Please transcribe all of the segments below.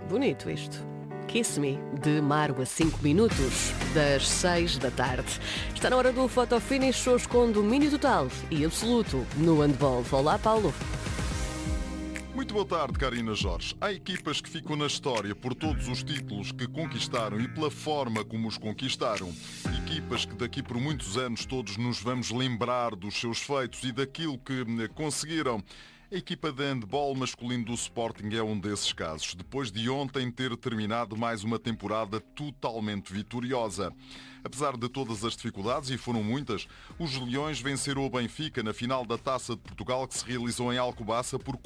Bonito isto. Kiss Me, de Maro a 5 minutos, das 6 da tarde. Está na hora do Photo Finish, hoje com domínio total e absoluto no handball. Olá, Paulo. Muito boa tarde, Karina Jorge. Há equipas que ficam na história por todos os títulos que conquistaram e pela forma como os conquistaram. Equipas que daqui por muitos anos todos nos vamos lembrar dos seus feitos e daquilo que conseguiram. A equipa de handball masculino do Sporting é um desses casos, depois de ontem ter terminado mais uma temporada totalmente vitoriosa. Apesar de todas as dificuldades, e foram muitas, os Leões venceram o Benfica na final da Taça de Portugal que se realizou em Alcobaça por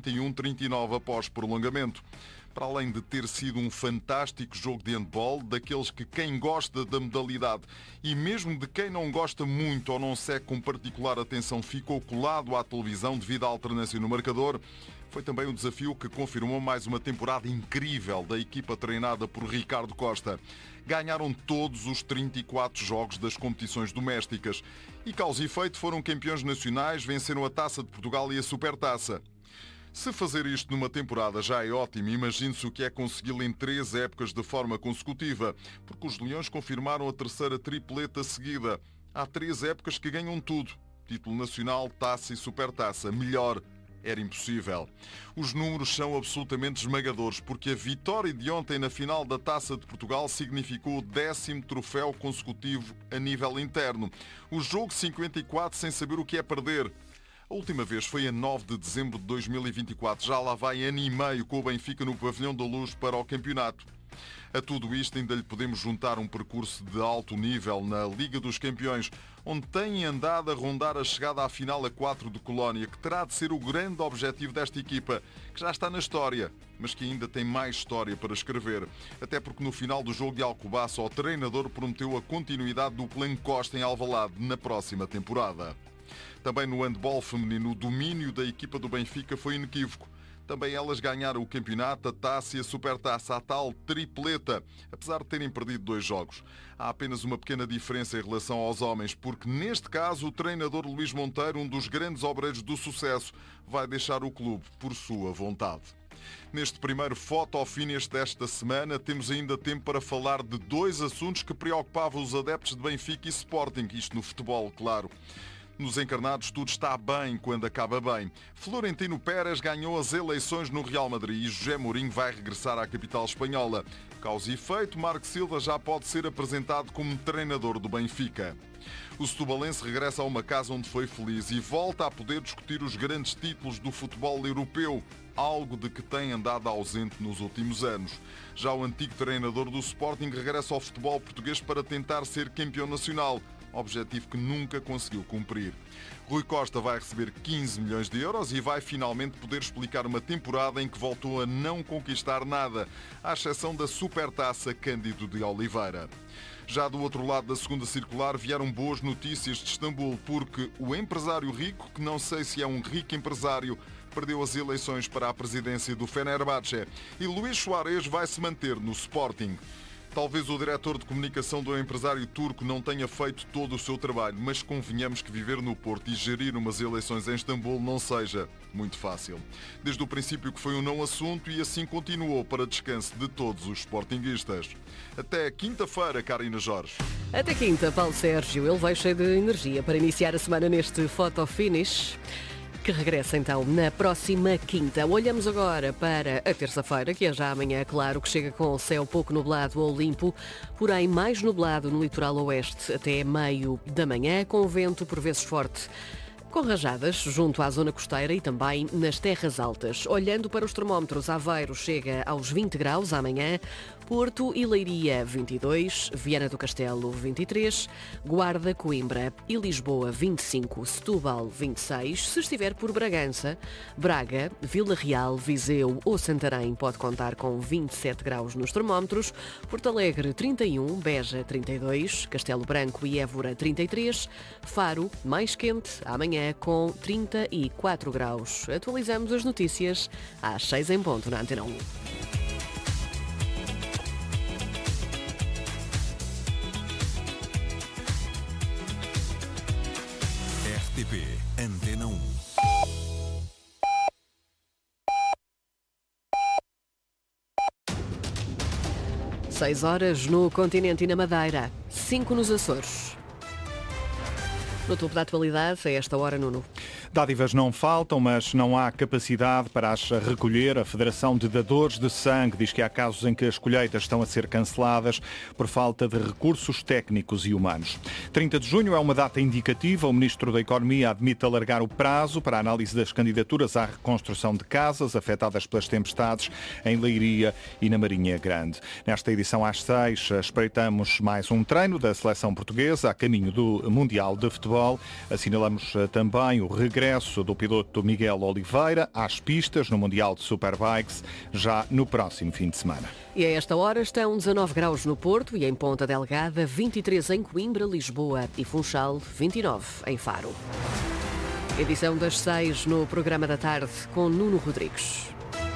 41-39 após prolongamento. Para além de ter sido um fantástico jogo de handball, daqueles que quem gosta da modalidade e mesmo de quem não gosta muito ou não segue com particular atenção ficou colado à televisão devido à alternância no marcador, foi também um desafio que confirmou mais uma temporada incrível da equipa treinada por Ricardo Costa. Ganharam todos os 34 jogos das competições domésticas e, causa e efeito, foram campeões nacionais, venceram a Taça de Portugal e a Supertaça. Se fazer isto numa temporada já é ótimo, imagine-se o que é consegui-lo em 3 épocas de forma consecutiva, porque os Leões confirmaram a terceira tripleta seguida. Há 3 épocas que ganham tudo: título nacional, taça e supertaça. Melhor era impossível. Os números são absolutamente esmagadores, porque a vitória de ontem na final da Taça de Portugal significou o 10º troféu consecutivo a nível interno. O jogo 54 sem saber o que é perder. A última vez foi a 9 de dezembro de 2024. Já lá vai ano e meio com o Benfica no Pavilhão da Luz para o campeonato. A tudo isto ainda lhe podemos juntar um percurso de alto nível na Liga dos Campeões, onde tem andado a rondar a chegada à final a 4 de Colónia, que terá de ser o grande objetivo desta equipa, que já está na história, mas que ainda tem mais história para escrever. Até porque no final do jogo de Alcobaça o treinador prometeu a continuidade do plano Costa em Alvalade na próxima temporada. Também no handball feminino, o domínio da equipa do Benfica foi inequívoco. Também elas ganharam o campeonato, a taça e a supertaça, a tal tripleta, apesar de terem perdido 2 jogos. Há apenas uma pequena diferença em relação aos homens, porque neste caso o treinador Luís Monteiro, um dos grandes obreiros do sucesso, vai deixar o clube por sua vontade. Neste primeiro Photo Finish desta semana, temos ainda tempo para falar de 2 assuntos que preocupavam os adeptos de Benfica e Sporting, isto no futebol, claro. Nos encarnados tudo está bem quando acaba bem. Florentino Pérez ganhou as eleições no Real Madrid e José Mourinho vai regressar à capital espanhola. Causa e efeito, Marco Silva já pode ser apresentado como treinador do Benfica. O setubalense regressa a uma casa onde foi feliz e volta a poder discutir os grandes títulos do futebol europeu, algo de que tem andado ausente nos últimos anos. Já o antigo treinador do Sporting regressa ao futebol português para tentar ser campeão nacional, objetivo que nunca conseguiu cumprir. Rui Costa vai receber 15 milhões de euros e vai finalmente poder explicar uma temporada em que voltou a não conquistar nada, à exceção da Supertaça Cândido de Oliveira. Já do outro lado da segunda circular vieram boas notícias de Istambul, porque o empresário rico, que não sei se é um rico empresário, perdeu as eleições para a presidência do Fenerbahçe e Luís Soares vai se manter no Sporting. Talvez o diretor de comunicação do empresário turco não tenha feito todo o seu trabalho, mas convenhamos que viver no Porto e gerir umas eleições em Istambul não seja muito fácil. Desde o princípio que foi um não assunto e assim continuou para descanso de todos os sportinguistas. Até quinta-feira, Karina Jorge. Até quinta, Paulo Sérgio. Ele veio cheio de energia para iniciar a semana neste Photo Finish, que regressa então na próxima quinta. Olhamos agora para a terça-feira, que é já amanhã, claro, que chega com o céu pouco nublado ou limpo, porém mais nublado no litoral oeste até meio da manhã, com vento por vezes forte, com rajadas junto à zona costeira e também nas terras altas. Olhando para os termómetros, Aveiro chega aos 20 graus amanhã, Porto e Leiria 22, Viana do Castelo 23, Guarda, Coimbra e Lisboa 25, Setúbal 26. Se estiver por Bragança, Braga, Vila Real, Viseu ou Santarém pode contar com 27 graus nos termómetros, Porto Alegre 31, Beja 32, Castelo Branco e Évora 33, Faro mais quente amanhã com 34 graus. Atualizamos as notícias às 6 em ponto na Antena 1. RTP Antena 1. 6 horas no continente e na Madeira, 5 nos Açores. No topo da atualidade, a esta hora, Nuno. Dádivas não faltam, mas não há capacidade para as recolher. A Federação de Dadores de Sangue diz que há casos em que as colheitas estão a ser canceladas por falta de recursos técnicos e humanos. 30 de junho é uma data indicativa. O Ministro da Economia admite alargar o prazo para a análise das candidaturas à reconstrução de casas afetadas pelas tempestades em Leiria e na Marinha Grande. Nesta edição às 6, espreitamos mais um treino da seleção portuguesa a caminho do Mundial de Futebol. Assinalamos também o regresso do piloto Miguel Oliveira às pistas no Mundial de Superbikes já no próximo fim de semana. E a esta hora estão 19 graus no Porto e em Ponta Delgada, 23 em Coimbra, Lisboa e Funchal, 29 em Faro. Edição das 6 no programa da tarde com Nuno Rodrigues.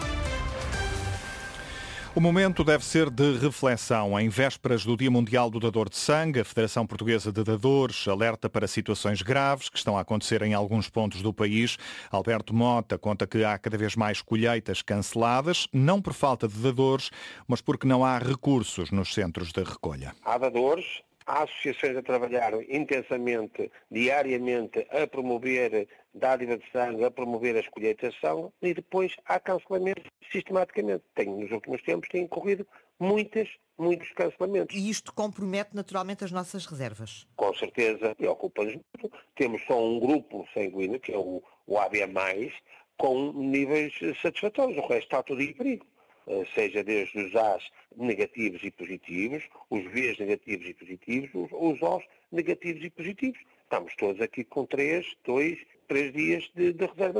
O momento deve ser de reflexão. Em vésperas do Dia Mundial do Dador de Sangue, a Federação Portuguesa de Dadores alerta para situações graves que estão a acontecer em alguns pontos do país. Alberto Mota conta que há cada vez mais colheitas canceladas, não por falta de dadores, mas porque não há recursos nos centros de recolha. Há dadores, há associações a trabalhar intensamente, diariamente, a promover dádiva de sangue, a promover a colheitação e depois há cancelamentos sistematicamente. Nos últimos tempos têm ocorrido muitos cancelamentos. E isto compromete naturalmente as nossas reservas? Com certeza, preocupa-nos muito. Temos só um grupo sanguíneo, que é o AB+, com níveis satisfatórios. O resto está tudo em perigo. Seja desde os As negativos e positivos, os Bs negativos e positivos, os Os negativos e positivos. Estamos todos aqui com 3 dias de reserva.